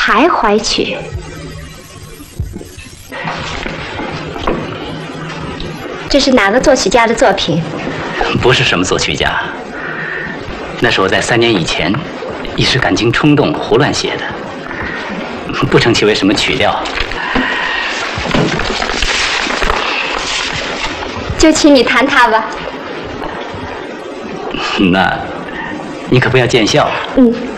徘徊曲》。这是哪个作曲家的作品？ 不是什么作曲家，那是我在3年以前一时感情冲动胡乱写的，不称其为什么曲调。 就请你弹它吧。 那，你可不要见笑。 嗯。